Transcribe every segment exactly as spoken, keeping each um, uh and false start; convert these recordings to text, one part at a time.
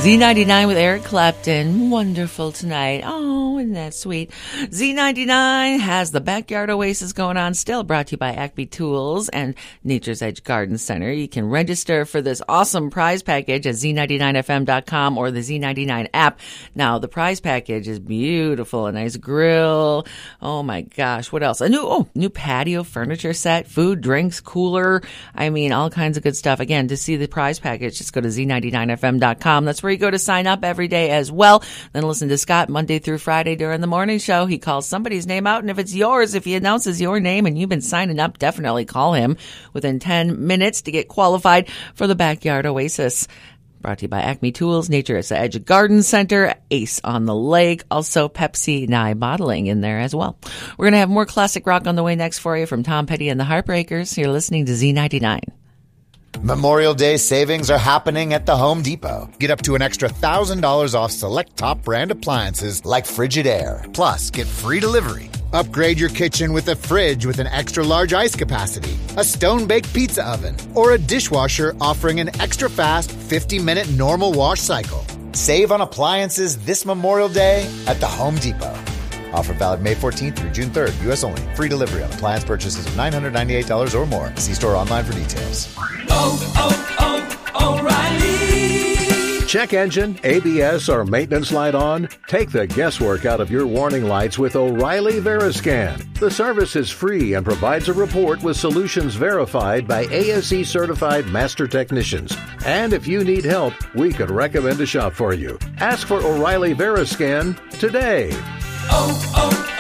Z ninety-nine with Eric Clapton. Wonderful tonight. Oh, isn't that sweet? Z ninety-nine has the Backyard Oasis going on still, brought to you by Acme Tools and Nature's Edge Garden Center. You can register for this awesome prize package at Z ninety-nine F M dot com or the Z ninety-nine app. Now, the prize package is beautiful. A nice grill. Oh my gosh. What else? A new, oh, new patio furniture set, food, drinks, cooler. I mean, all kinds of good stuff. Again, to see the prize package, just go to Z ninety-nine F M dot com. That's where you go to sign up every day as well. Then listen to Scott Monday through Friday during the morning show. He calls somebody's name out, and if it's yours, if he announces your name and you've been signing up, definitely call him within ten minutes to get qualified for the Backyard Oasis. Brought to you by Acme Tools, Nature's Edge Garden Center, Ace on the Lake, also Pepsi Nye Bottling in there as well. We're going to have more classic rock on the way next for you from Tom Petty and the Heartbreakers. You're listening to Z ninety-nine. Memorial Day savings are happening at the Home Depot. Get up to an extra one thousand dollars off select top brand appliances like Frigidaire. Plus, get free delivery. Upgrade your kitchen with a fridge with an extra large ice capacity, a stone-baked pizza oven, or a dishwasher offering an extra fast fifty minute normal wash cycle. Save on appliances this Memorial Day at the Home Depot. Offer valid May fourteenth through June third. U S only. Free delivery on appliance purchases of nine hundred ninety-eight dollars or more. See store online for details. Oh, oh, oh, O'Reilly. Check engine, A B S, or maintenance light on? Take the guesswork out of your warning lights with O'Reilly Veriscan. The service is free and provides a report with solutions verified by A S E certified master technicians. And if you need help, we could recommend a shop for you. Ask for O'Reilly Veriscan today. Oh,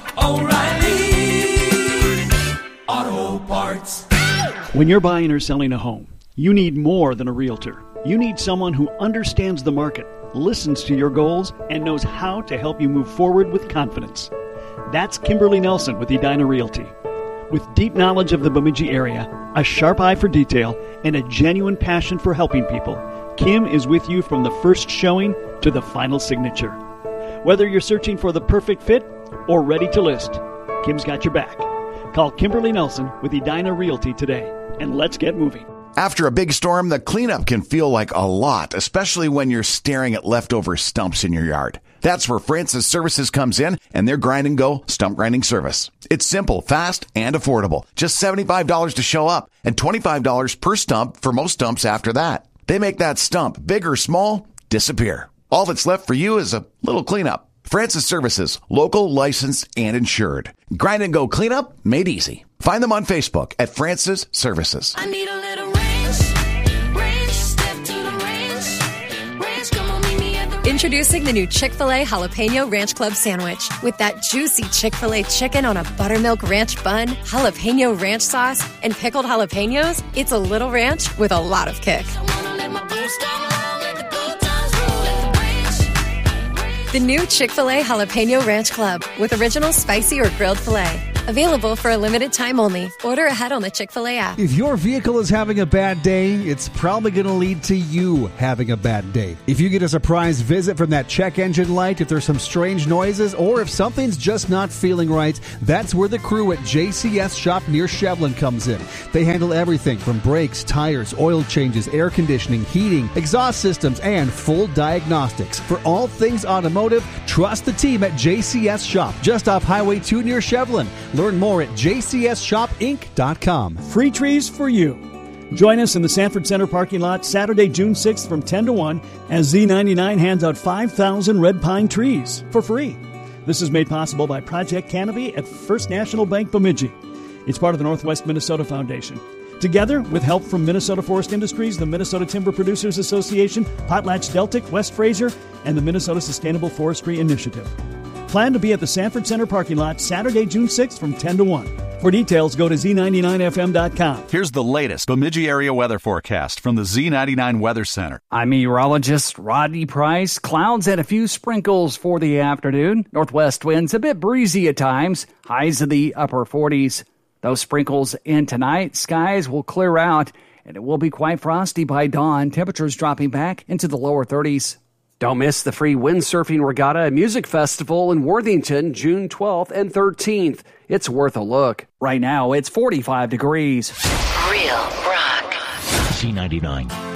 oh, oh, O'Reilly Auto Parts. When you're buying or selling a home, you need more than a realtor. You need someone who understands the market, listens to your goals, and knows how to help you move forward with confidence. That's Kimberly Nelson with Edina Realty. With deep knowledge of the Bemidji area, a sharp eye for detail, and a genuine passion for helping people, Kim is with you from the first showing to the final signature. Whether you're searching for the perfect fit or ready to list, Kim's got your back. Call Kimberly Nelson with Edina Realty today, and let's get moving. After a big storm, the cleanup can feel like a lot, especially when you're staring at leftover stumps in your yard. That's where Francis Services comes in and their Grind and Go stump grinding service. It's simple, fast, and affordable. Just seventy-five dollars to show up and twenty-five dollars per stump for most stumps after that. They make that stump, big or small, disappear. All that's left for you is a little cleanup. Francis Services, local, licensed, and insured. Grind and Go cleanup made easy. Find them on Facebook at Francis Services. I need a little ranch, ranch, step to the ranch, ranch, come on, meet me at the ranch. Introducing the new Chick-fil-A Jalapeno Ranch Club Sandwich. With that juicy Chick-fil-A chicken on a buttermilk ranch bun, jalapeno ranch sauce, and pickled jalapenos, it's a little ranch with a lot of kick. I wanna let my boots down, let the good times roll, let the ranch, ranch. The new Chick-fil-A Jalapeno Ranch Club with original spicy or grilled filet. Available for a limited time only. Order ahead on the Chick-fil-A app. If your vehicle is having a bad day, it's probably going to lead to you having a bad day. If you get a surprise visit from that check engine light, if there's some strange noises, or if something's just not feeling right, that's where the crew at J C S Shop near Shevlin comes in. They handle everything from brakes, tires, oil changes, air conditioning, heating, exhaust systems, and full diagnostics. For all things automotive, trust the team at J C S Shop, just off Highway two near Shevlin. Learn more at j c s shop inc dot com. Free trees for you. Join us in the Sanford Center parking lot Saturday, June sixth from ten to one as Z ninety-nine hands out five thousand red pine trees for free. This is made possible by Project Canopy at First National Bank Bemidji. It's part of the Northwest Minnesota Foundation. Together, with help from Minnesota Forest Industries, the Minnesota Timber Producers Association, PotlatchDeltic, West Fraser, and the Minnesota Sustainable Forestry Initiative. Plan to be at the Sanford Center parking lot Saturday, June sixth from ten to one. For details, go to z ninety-nine f m dot com. Here's the latest Bemidji area weather forecast from the Z ninety-nine Weather Center. I'm meteorologist Rodney Price. Clouds and a few sprinkles for the afternoon. Northwest winds a bit breezy at times. Highs in the upper forties. Those sprinkles in tonight. Skies will clear out, and it will be quite frosty by dawn. Temperatures dropping back into the lower thirties. Don't miss the free Windsurfing Regatta and Music Festival in Worthington, June twelfth and thirteenth. It's worth a look. Right now, it's forty-five degrees. Real rock. Z ninety-nine.